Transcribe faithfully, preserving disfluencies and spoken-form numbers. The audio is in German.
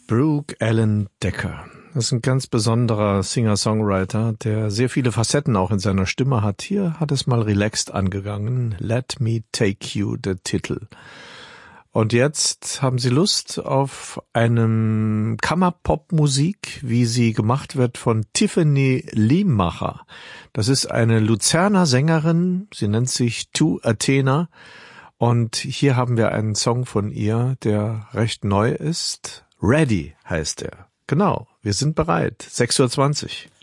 Brooke Alan Decker. Das ist ein ganz besonderer Singer-Songwriter, der sehr viele Facetten auch in seiner Stimme hat. Hier hat es mal relaxed angegangen. Let Me Take You, der Titel. Und jetzt haben Sie Lust auf einem Kammerpop-Musik, wie sie gemacht wird von Tiffany Liemacher. Das ist eine Luzerner Sängerin, sie nennt sich Tu Athena. Und hier haben wir einen Song von ihr, der recht neu ist. Ready heißt er. Genau, wir sind bereit. sechs Uhr zwanzig.